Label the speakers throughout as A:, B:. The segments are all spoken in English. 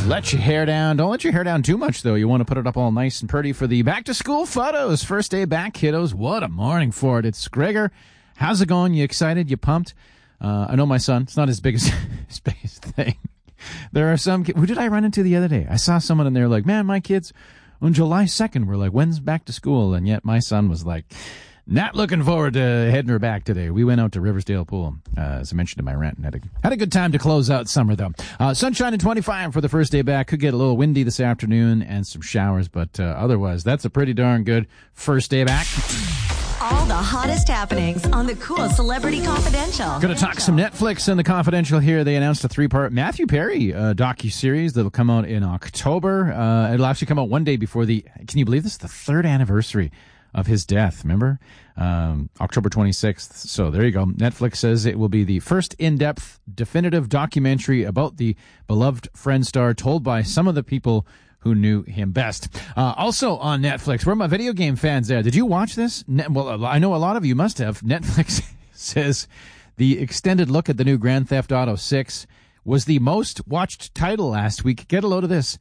A: Let your hair down. Don't let your hair down too much, though. You want to put it up all nice and pretty for the back-to-school photos. First day back, kiddos. What a morning for it. It's Gregor. How's it going? You excited? You pumped? I know my son. It's not his biggest thing. There are some kids. Who did I run into the other day? I saw someone in there like, man, my kids on July 2nd were like, when's back to school? And yet my son was like, not looking forward to heading her back today. We went out to Riversdale Pool, as I mentioned in my rant, and had a good time to close out summer, though. Sunshine and 25 for the first day back. Could get a little windy this afternoon and some showers, but otherwise, that's a pretty darn good first day back.
B: All the hottest happenings on the Cool Celebrity Confidential.
A: Going to talk some Netflix and the Confidential here. They announced a 3-part Matthew Perry docuseries that'll come out in October. It'll actually come out one day before can you believe this? The 3rd anniversary of his death, remember? October 26th. So there you go. Netflix says it will be the first in-depth, definitive documentary about the beloved Friends star told by some of the people who knew him best. Also on Netflix, where are my video game fans there? Did you watch this? Well, I know a lot of you must have. Netflix says the extended look at the new Grand Theft Auto 6 was the most watched title last week. Get a load of this.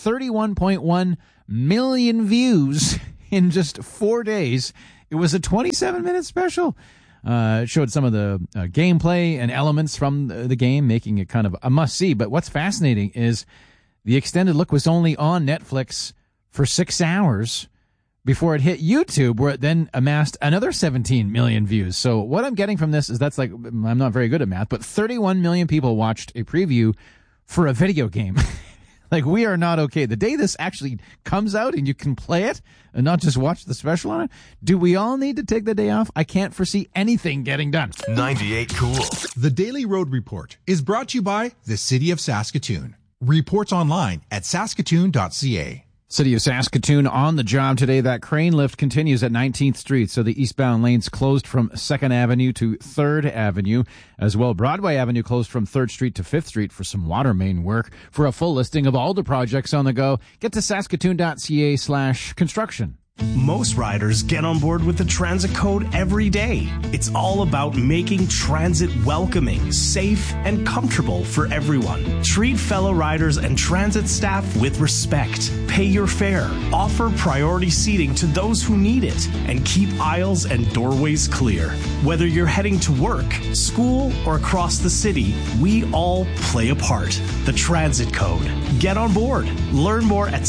A: 31.1 million views in just 4 days. It was a 27-minute special. It showed some of the gameplay and elements from the game, making it kind of a must-see. But what's fascinating is the extended look was only on Netflix for 6 hours before it hit YouTube, where it then amassed another 17 million views. So what I'm getting from this is that's like, I'm not very good at math, but 31 million people watched a preview for a video game. Like, we are not okay. The day this actually comes out and you can play it and not just watch the special on it, do we all need to take the day off? I can't foresee anything getting done.
C: 98 Cool.
D: The Daily Road Report is brought to you by the City of Saskatoon. Reports online at saskatoon.ca.
A: City of Saskatoon on the job today. That crane lift continues at 19th Street, so the eastbound lanes closed from 2nd Avenue to 3rd Avenue. As well, Broadway Avenue closed from 3rd Street to 5th Street for some water main work. For a full listing of all the projects on the go, get to saskatoon.ca/construction.
E: Most riders get on board with the Transit Code every day. It's all about making transit welcoming, safe, and comfortable for everyone. Treat fellow riders and transit staff with respect. Pay your fare. Offer priority seating to those who need it. And keep aisles and doorways clear. Whether you're heading to work, school, or across the city, we all play a part. The Transit Code. Get on board. Learn more at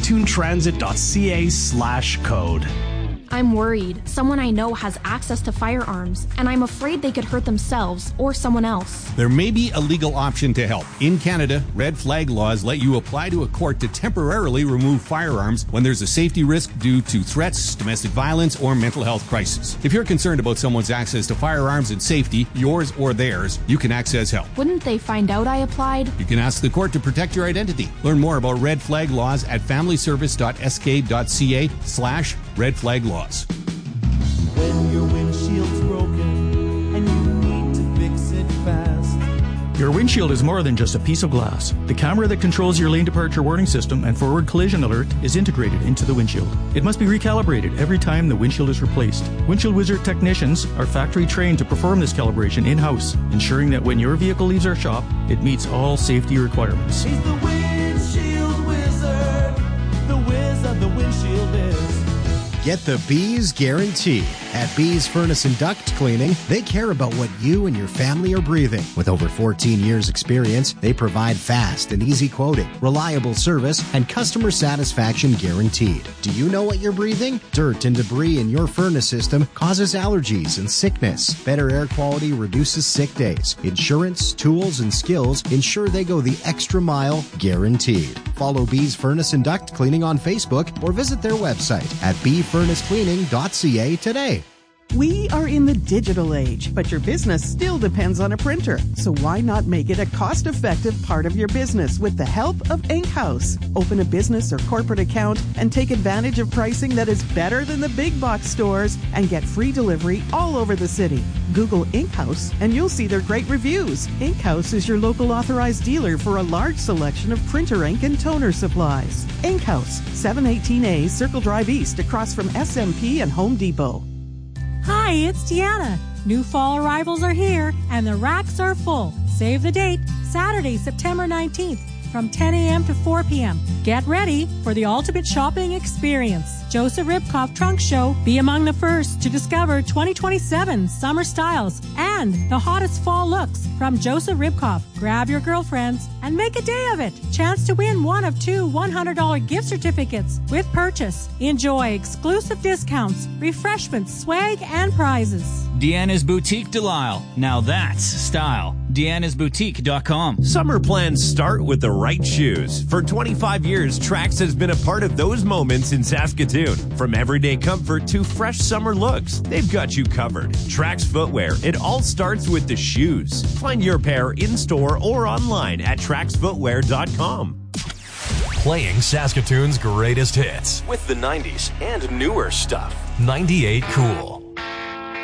E: saskatoontransit.ca/code.
F: I'm worried. Someone I know has access to firearms, and I'm afraid they could hurt themselves or someone else.
G: There may be a legal option to help. In Canada, red flag laws let you apply to a court to temporarily remove firearms when there's a safety risk due to threats, domestic violence, or mental health crisis. If you're concerned about someone's access to firearms and safety, yours or theirs, you can access help.
F: Wouldn't they find out I applied?
G: You can ask the court to protect your identity. Learn more about red flag laws at familyservice.sk.ca/red flag laws.
H: When your windshield's broken and you need to fix it fast.
I: Your windshield is more than just a piece of glass. The camera that controls your lane departure warning system and forward collision alert is integrated into the windshield. It must be recalibrated every time the windshield is replaced. Windshield Wizard technicians are factory trained to perform this calibration in-house, ensuring that when your vehicle leaves our shop, it meets all safety requirements.
H: He's the windshield wizard. The whiz of the windshield is.
J: Get the Bees guarantee. At Bees Furnace and Duct Cleaning, they care about what you and your family are breathing. With over 14 years experience, they provide fast and easy quoting, reliable service, and customer satisfaction guaranteed. Do you know what you're breathing? Dirt and debris in your furnace system causes allergies and sickness. Better air quality reduces sick days. Insurance, tools, and skills ensure they go the extra mile, guaranteed. Follow Bees Furnace and Duct Cleaning on Facebook or visit their website at bfurnacecleaning.ca today.
K: We are in the digital age, but your business still depends on a printer. So why not make it a cost-effective part of your business with the help of InkHouse? Open a business or corporate account and take advantage of pricing that is better than the big box stores and get free delivery all over the city. Google InkHouse and you'll see their great reviews. InkHouse is your local authorized dealer for a large selection of printer ink and toner supplies. InkHouse, 718A Circle Drive East, across from SMP and Home Depot.
L: Hi, it's Deanna. New fall arrivals are here, and the racks are full. Save the date, Saturday, September 19th. from 10 a.m. to 4 p.m. Get ready for the ultimate shopping experience. Joseph Ribkoff Trunk Show. Be among the first to discover 2027 summer styles and the hottest fall looks from Joseph Ribkoff. Grab your girlfriends and make a day of it. Chance to win one of 2 $100 gift certificates with purchase. Enjoy exclusive discounts, refreshments, swag, and prizes.
C: Deanna's Boutique Delisle. Now that's style. Deanna'sBoutique.com.
M: Summer plans start with the right shoes. For 25 years, Trax has been a part of those moments in Saskatoon. From everyday comfort to fresh summer looks, they've got you covered. Trax Footwear, it all starts with the shoes. Find your pair in-store or online at TraxFootwear.com.
N: Playing Saskatoon's greatest hits
O: with the 90s and newer stuff.
N: 98 Cool.